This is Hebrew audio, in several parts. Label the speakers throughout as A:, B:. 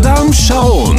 A: אדם שרון.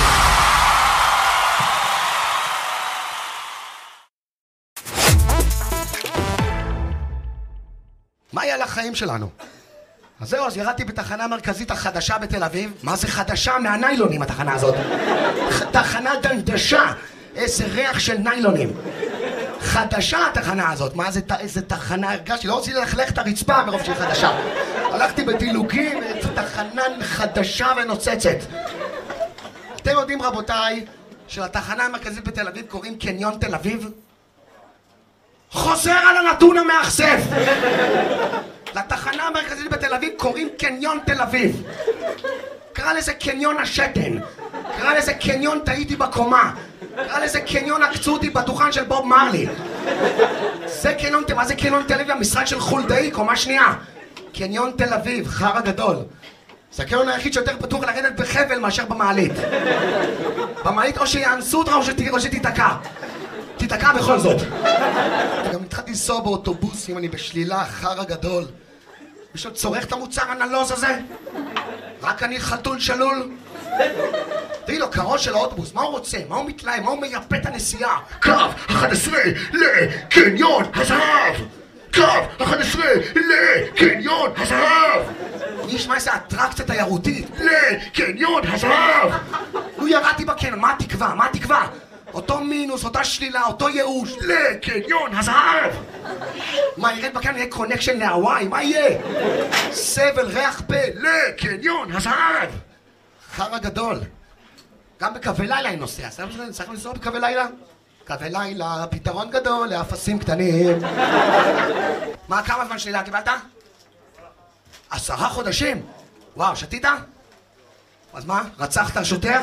B: מה היה לחיים שלנו? אז זהו, אז ירדתי בתחנה המרכזית החדשה בתל אביב. מה זה חדשה? מהניילונים התחנה הזאת. תחנה דנדשה. איזה ריח של ניילונים. חדשה התחנה הזאת. מה זה, איזה תחנה? הרגשתי, לא רציתי ללכלך את הרצפה מרוב שהיא חדשה. הלכתי בדילוגים, תחנה חדשה ונוצצת. אתם יודעים רבותיי, שלתחנה המרכזית בתל אביב קוראים קניון תל אביב? חוזר על הנתון המאכזב. לתחנה המרכזית בתל אביב קוראים קניון תל אביב. קרא לזה קניון השתן, קרא לזה קניון טעיתי בקומה, קרא לזה קניון עקצו אותי בדוכן של בוב מרלי. זה קניון, מה זה קניון תל אביב? המשרד של חולדאי, קומה שנייה. קניון תל אביב, חרא גדול. זה הקניון היחיד שיותר פתוח לרדת בחבל מאשר במעלית. במעלית או שיאנסו אותך או שתיתקע. תיתקע בכל זאת. גם התחלתי לנסוע באוטובוסים, אני בשלילה, חרא גדול. מישהו צורך את המוצר הנלוז הזה? רק אני חתול שלול? תראי לו, קרו של האוטובוס, מה הוא רוצה? מה הוא מתלהם? מה הוא מייפה את הנסיעה? קו 11 לקניון הזהב! קו 11 לקניון הזהב! מי ישמע איזה אטרקציה תיירותית? לקניון הזהב! נו, ירדתי בקניון, מה התקווה? מה התקווה? אותו מינוס, אותה שלילה, אותו ייאוש, לקניון הזהב! מה, ירד בקניון יהיה קונקשן להוואי? מה יהיה? סבל, ריח פה, לקניון הזהב! חרא גדול. גם בקווי לילה אני נוסע. צריך לנסוע בקווי לילה? קווי לילה, פתרון גדול לאפסים קטנים. מה, כמה זמן שלילה קיבלת? 10 חודשים? וואו, שתית? אז מה, רצחת שוטר?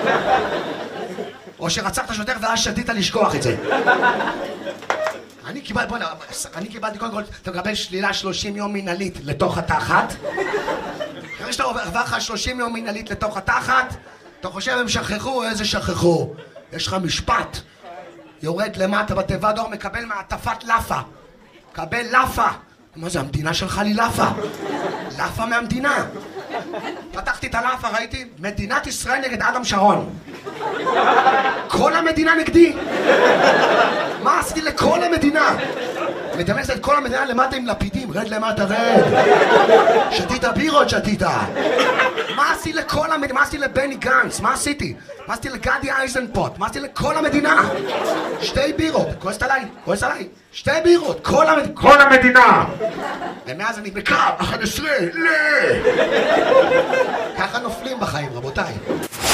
B: או שרצחת שוטר ואז שתית לשכוח את זה. אני קיבלתי קודם כל, אתה מקבל שלילה 30 יום מנהלית לתוך התחת. אחרי שאתה עובר לך 30 יום מנהלית לתוך התחת, אתה חושב הם שכחו, איזה שכחו? יש לך משפט. יורד למטה בתיבת דואר, מקבל מעטפת לאפה. מקבל לאפה. מה זה, המדינה שלך לי לאפה. לאפה מהמדינה. פתחתי את הלאפה, ראיתי, מדינת ישראל נגד אדם שרון. כל המדינה נגדי. מה עשיתי לכל המדינה? מדמיינת את כל המדינה למטה עם לפידים, רד למטה, רד. שתית בירות, שתית. מה עשיתי לכל המדינה? מה עשיתי לבני גנץ? מה עשיתי? מה עשיתי לגדי אייזנפוט? מה עשיתי לכל המדינה? 2 בירות, כועסת עליי, 2 בירות, כל המדינה. ומאז אני בקו 11 ככה נופלים בחיים, רבותיי.